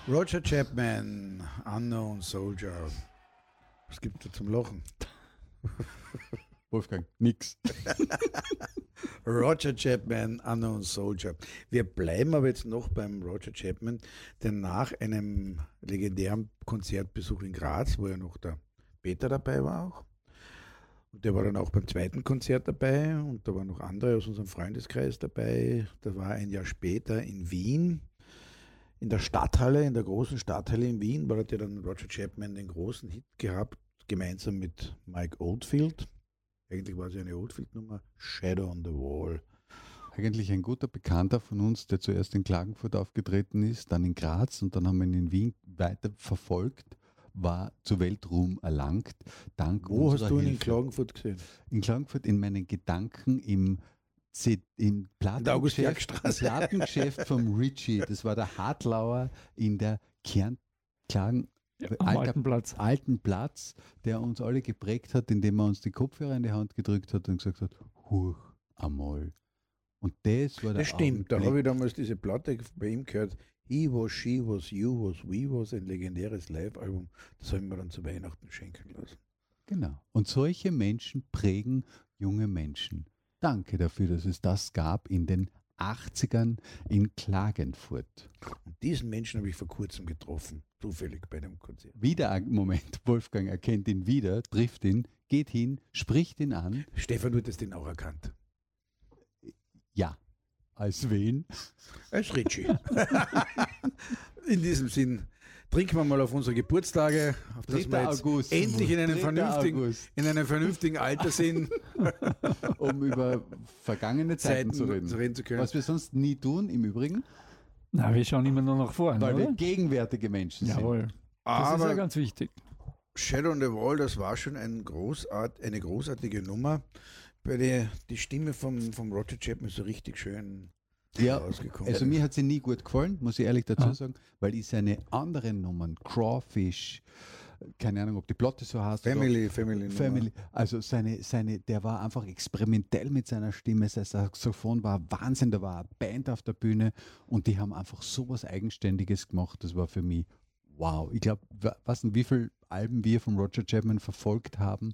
Roger Chapman, Unknown Soldier. Was gibt es da zum Lachen? Wolfgang, nix. Roger Chapman, Unknown Soldier. Wir bleiben aber jetzt noch beim Roger Chapman, denn nach einem legendären Konzertbesuch in Graz, wo ja noch der Peter dabei war auch, und der war dann auch beim zweiten Konzert dabei und da waren noch andere aus unserem Freundeskreis dabei. Da war ein Jahr später in Wien, in der Stadthalle, in der großen Stadthalle in Wien, weil hat ja dann Roger Chapman den großen Hit gehabt, gemeinsam mit Mike Oldfield. Eigentlich war es ja eine Oldfield-Nummer, Shadow on the Wall. Eigentlich ein guter Bekannter von uns, der zuerst in Klagenfurt aufgetreten ist, dann in Graz und dann haben wir ihn in Wien weiter verfolgt, war zu Weltruhm erlangt. Dank Wo hast du ihn in Hilfe. Klagenfurt gesehen? In Klagenfurt in meinen Gedanken im Plattengeschäft vom Richie. Das war der Hartlauer in der Klagen. Am alten Platz. Der uns alle geprägt hat, indem er uns die Kopfhörer in die Hand gedrückt hat und gesagt hat, huch, einmal. Und das war der Das stimmt, da Augenblick. habe ich damals diese Platte bei ihm gehört, He Was, She Was, You Was, We Was, ein legendäres Live-Album, das habe ich mir dann zu Weihnachten schenken lassen. Genau. Und solche Menschen prägen junge Menschen. Danke dafür, dass es das gab in den 80ern in Klagenfurt. Und diesen Menschen habe ich vor kurzem getroffen, zufällig bei einem Konzert. Wieder ein Moment, Wolfgang erkennt ihn wieder, trifft ihn, geht hin, spricht ihn an. Stefan, du hättest den auch erkannt. Ja. Als wen? Als Richie. In diesem Sinn, trinken wir mal auf unsere Geburtstage, auf das 3. wir jetzt August. endlich in einem 3. August. vernünftigen Alter sind, Um über vergangene Zeiten zu reden. zu können. Was wir sonst nie tun, im Übrigen, Na, wir schauen immer nur nach vorne, weil wir oder? gegenwärtige Menschen sind. Jawohl. Das ist ja Aber ganz wichtig. Shadow on the Wall, das war schon eine großartige Nummer, bei der die Stimme vom Roger Chapman so richtig schön Ja, rausgekommen also ist. mir hat sie nie gut gefallen, muss ich ehrlich dazu Ah. sagen, weil ich seine anderen Nummern, Crawfish, keine Ahnung, ob die Plotte so heißt. Family Family, also der war einfach experimentell mit seiner Stimme, sein Saxophon war Wahnsinn, da war eine Band auf der Bühne und die haben einfach sowas Eigenständiges gemacht, das war für mich wow. Ich glaube, wie viele Alben wir von Roger Chapman verfolgt haben,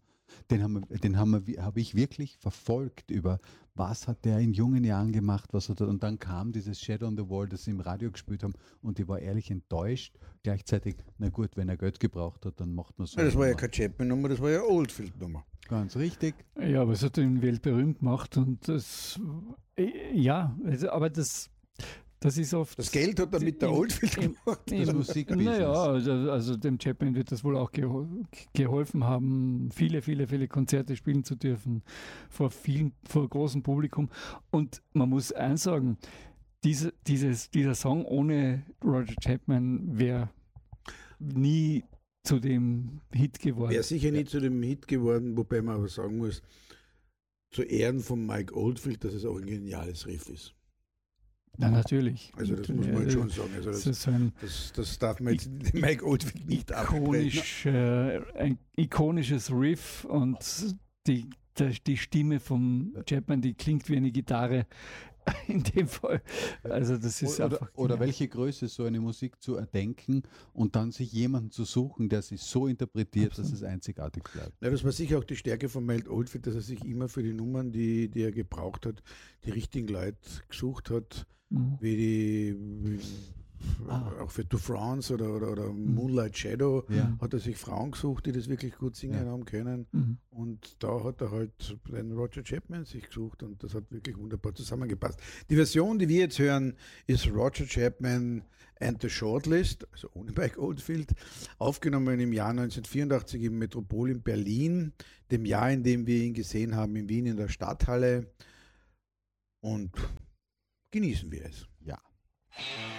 habe ich wirklich verfolgt über, was hat der in jungen Jahren gemacht, und dann kam dieses Shadow on the Wall, das sie im Radio gespielt haben und ich war ehrlich enttäuscht. Gleichzeitig, na gut, wenn er Geld gebraucht hat, dann macht man so. Ja, das war ja Nummer. keine Chapman-Nummer, das war ja Oldfield-Nummer. Ganz richtig. Ja, aber es hat ihn weltberühmt gemacht und das, ja, also, aber das ist oft. Das Geld hat er mit der Oldfield gemacht. Das Musikbusiness. Naja, also dem Chapman wird das wohl auch geholfen haben, viele Konzerte spielen zu dürfen vor großem Publikum. Und man muss eins sagen, dieser Song ohne Roger Chapman wäre nie zu dem Hit geworden. Wäre sicher nie zu dem Hit geworden, wobei man aber sagen muss, zu Ehren von Mike Oldfield, dass es auch ein geniales Riff ist. Ja, natürlich. Also das muss man jetzt schon sagen. Also Das ist so ein das darf man jetzt dem Mike Oldfield nicht absprechen. ein ikonisches Riff und die Stimme vom Chapman, die klingt wie eine Gitarre in dem Fall. Also das ist einfach Oder genial. welche Größe, so eine Musik zu erdenken und dann sich jemanden zu suchen, der sie so interpretiert, dass es einzigartig bleibt. Ja, das war sicher auch die Stärke von Mike Oldfield, dass er sich immer für die Nummern, die er gebraucht hat, die richtigen Leute gesucht hat, auch für To France oder Moonlight Shadow Ja. hat er sich Frauen gesucht, die das wirklich gut singen haben können. Mhm. Und da hat er halt den Roger Chapman sich gesucht und das hat wirklich wunderbar zusammengepasst. Die Version, die wir jetzt hören, ist Roger Chapman and the Shortlist, also ohne Mike Oldfield, aufgenommen im Jahr 1984 im Metropol in Berlin, dem Jahr, in dem wir ihn gesehen haben in Wien in der Stadthalle. Und genießen wir es. Ja.